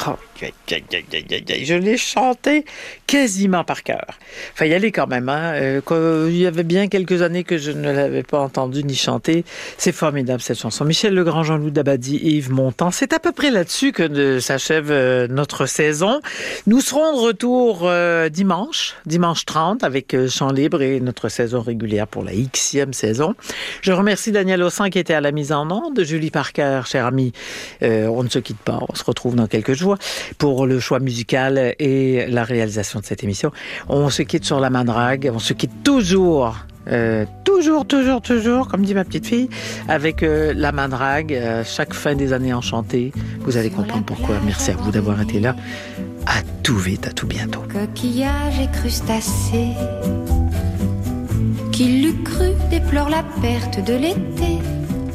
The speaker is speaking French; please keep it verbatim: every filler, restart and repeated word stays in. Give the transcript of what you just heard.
Oh, je l'ai chanté quasiment par cœur. Enfin, y aller quand même. Hein. Euh, il y avait bien quelques années que je ne l'avais pas entendu ni chanté. C'est formidable, cette chanson. Michel Legrand, Jean-Loup Dabadi et Yves Montand. C'est à peu près là-dessus que de, s'achève euh, notre saison. Nous serons de retour euh, dimanche, dimanche trente, avec euh, Chant Libre et notre saison régulière pour la Xème saison. Je remercie Daniel Ossan qui était à la mise en onde, Julie Parker, chère amie. Euh, on ne se quitte pas, on se retrouve dans quelques jours pour le choix musical et la réalisation de cette émission. On se quitte sur la main drague, on se quitte toujours, euh, toujours, toujours, toujours, comme dit ma petite fille, avec euh, la main drague, euh, chaque fin des années enchantées. Vous allez comprendre pourquoi. Merci à vous d'avoir été là. À tout vite, à tout bientôt. Coquillages et crustacés, qui l'eût cru déplore la perte de l'été.